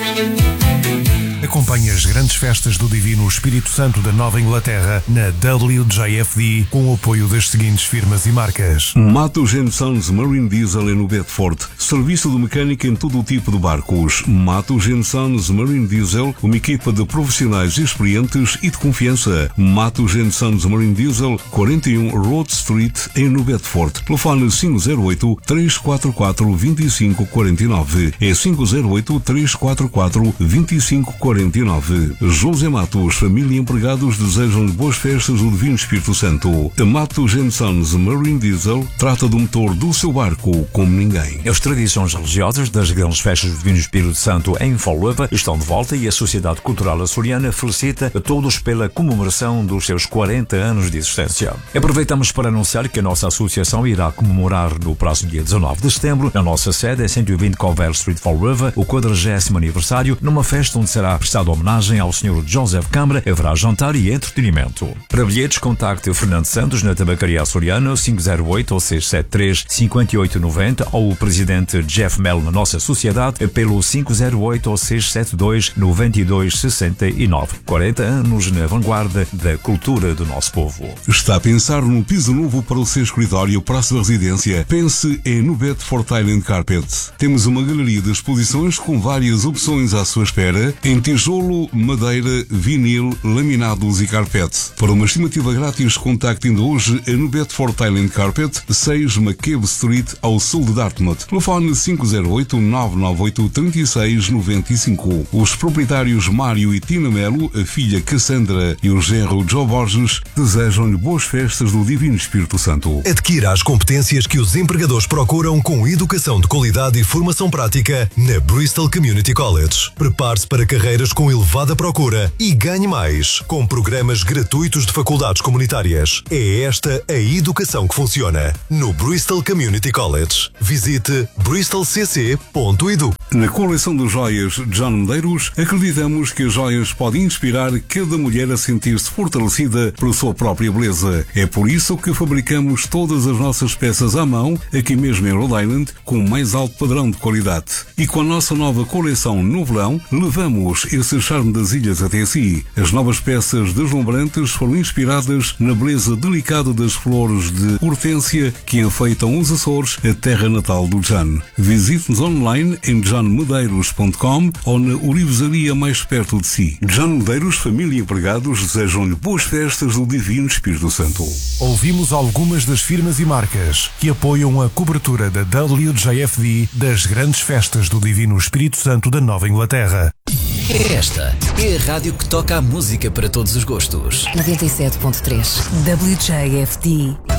Acompanhe as grandes festas do Divino Espírito Santo da Nova Inglaterra na WJFD com o apoio das seguintes firmas e marcas: Matos & Sons Marine Diesel no Bedford, serviço de mecânica em todo o tipo de barcos. Matos & Sons Marine Diesel, uma equipa de profissionais experientes e de confiança. Matos & Sons Marine Diesel, 41 Road Street em New Bedford. Telefone 508-344-2549. É 508-344-2549. José Matos, família e empregados desejam boas festas do Divino Espírito Santo. A Matos & Sons Marine Diesel trata do motor do seu barco como ninguém. As tradições religiosas das grandes festas do Divino Espírito Santo em Follow-up estão de volta e a Sociedade Cultural Açoriana felicita a todos pela comemoração dos seus 40 anos de existência. Aproveitamos para anunciar que a nossa associação irá comemorar no próximo dia 19 de setembro, na nossa sede, 120 Covell Street, Follow-up, o 40º aniversário, numa festa onde será prestada homenagem ao Sr. Joseph Câmara. Haverá jantar e entretenimento. Para bilhetes, contacte o Fernando Santos na Tabacaria Açoriana, 508-673-5890, ou o presidente Jeff Mel na nossa sociedade pelo 508-672-9269. 40 anos na vanguarda da cultura do nosso povo. Está a pensar num piso novo para o seu escritório, para a sua residência? Pense no Bedford Island Carpet. Temos uma galeria de exposições com várias opções à sua espera, em tijolo, madeira, vinil, laminados e carpete. Para uma estimativa grátis, contacte ainda hoje no Bedford Island Carpet, 6 McCabe Street, ao sul de Dartmouth. Telefone 508-998-3695. Os proprietários Mário e Tina Melo, a filha Cassandra e o genro Joe Borges desejam-lhe boas festas do Divino Espírito Santo. Adquira as competências que os empregadores procuram com educação de qualidade e formação prática na Bristol Community College. Prepare-se para carreiras com elevada procura e ganhe mais com programas gratuitos de faculdades comunitárias. É esta a educação que funciona no Bristol Community College. Visite bristolcc.edu. Na coleção de joias John Medeiros, acreditamos que as joias podem inspirar cada mulher a sentir-se fortalecida pela sua própria beleza. É por isso que fabricamos todas as nossas peças à mão, aqui mesmo em Rhode Island, com o mais alto padrão de qualidade. E com a nossa nova coleção no verão, levamos esse charme das ilhas até si. As novas peças deslumbrantes foram inspiradas na beleza delicada das flores de hortênsia que enfeitam os Açores, a terra natal do John. Visite-nos online em johnmedeiros.com ou na orivesaria mais perto de si. John Medeiros, família e empregados desejam-lhe boas festas do Divino Espírito Santo. Ouvimos algumas das firmas e marcas que apoiam a cobertura da WJFD das grandes festas do Divino Espírito Santo da Nova Inglaterra. Esta é a rádio que toca a música para todos os gostos. 97.3 WJFD.